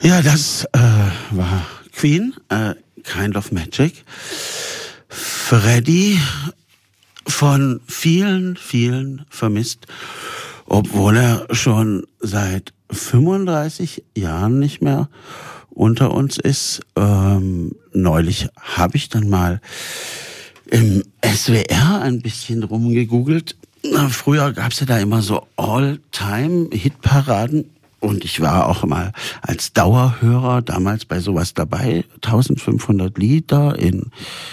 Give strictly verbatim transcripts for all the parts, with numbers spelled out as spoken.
Ja, das äh, war Queen, äh, Kind of Magic. Freddie, von vielen, vielen vermisst, obwohl er schon seit fünfunddreißig Jahren nicht mehr unter uns ist. Ähm, neulich habe ich dann mal im S W R ein bisschen rumgegoogelt. Früher gab's ja da immer so All-Time-Hitparaden. Und ich war auch mal als Dauerhörer damals bei sowas dabei. eintausendfünfhundert Lieder in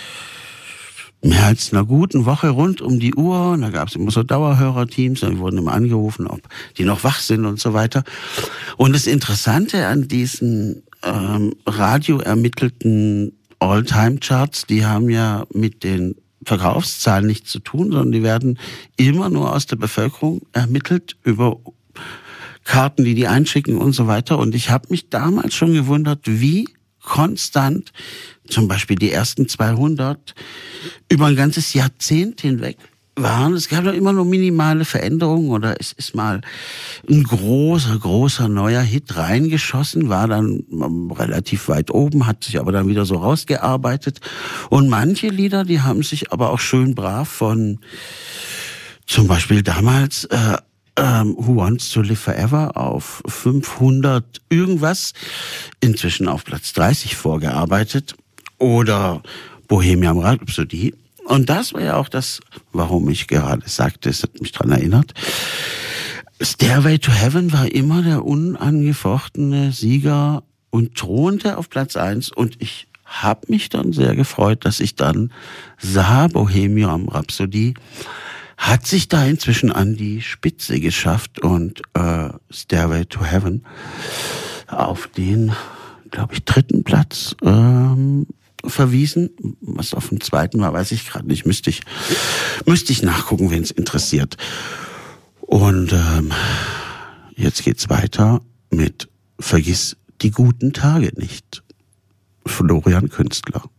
mehr als einer guten Woche rund um die Uhr. Und da gab es immer so Dauerhörerteams. Und die wurden immer angerufen, ob die noch wach sind und so weiter. Und das Interessante an diesen ähm, radioermittelten All-Time-Charts, die haben ja mit den Verkaufszahlen nichts zu tun, sondern die werden immer nur aus der Bevölkerung ermittelt über Karten, die die einschicken und so weiter. Und ich habe mich damals schon gewundert, wie konstant zum Beispiel die ersten zweihundert über ein ganzes Jahrzehnt hinweg waren. Es gab doch immer nur minimale Veränderungen oder es ist mal ein großer, großer neuer Hit reingeschossen, war dann relativ weit oben, hat sich aber dann wieder so rausgearbeitet. Und manche Lieder, die haben sich aber auch schön brav von zum Beispiel damals äh, Um, Who Wants to Live Forever auf fünfhundert irgendwas, inzwischen auf Platz dreißig vorgearbeitet. Oder Bohemian Rhapsody. Und das war ja auch das, warum ich gerade sagte, es hat mich dran erinnert. Stairway to Heaven war immer der unangefochtene Sieger und thronte auf Platz eins. Und ich habe mich dann sehr gefreut, dass ich dann sah, Bohemian Rhapsody hat sich da inzwischen an die Spitze geschafft und äh, Stairway to Heaven auf den, glaube ich, dritten Platz ähm, verwiesen. Was auf dem zweiten war, weiß ich gerade nicht. Müsste ich, müsste ich nachgucken, wen es interessiert. Und ähm, jetzt geht's weiter mit Vergiss die guten Tage nicht. Florian Künstler.